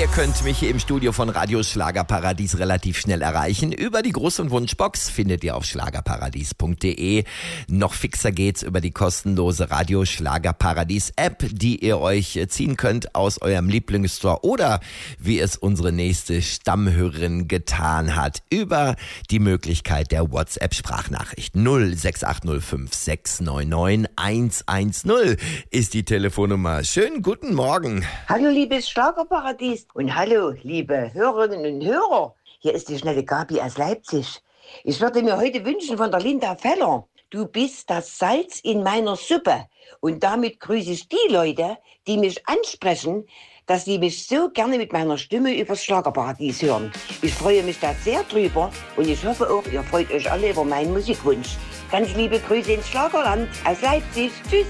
Ihr könnt mich hier im Studio von Radio Schlagerparadies relativ schnell erreichen. Über die Gruß- und Wunschbox findet ihr auf schlagerparadies.de. Noch fixer geht's über die kostenlose Radio Schlagerparadies App, die ihr euch ziehen könnt aus eurem Lieblingsstore oder wie es unsere nächste Stammhörerin getan hat, über die Möglichkeit der WhatsApp-Sprachnachricht. 06805 699 110 ist die Telefonnummer. Schönen guten Morgen. Hallo liebes Schlagerparadies und hallo liebe Hörerinnen und Hörer. Hier ist die schnelle Gabi aus Leipzig. Ich würde mir heute wünschen von der Linda Feller: Du bist das Salz in meiner Suppe. Und damit grüße ich die Leute, die mich ansprechen, dass sie mich so gerne mit meiner Stimme übers Schlagerparadies hören. Ich freue mich da sehr drüber und ich hoffe auch, ihr freut euch alle über meinen Musikwunsch. Ganz liebe Grüße ins Schlagerland aus Leipzig. Tschüss.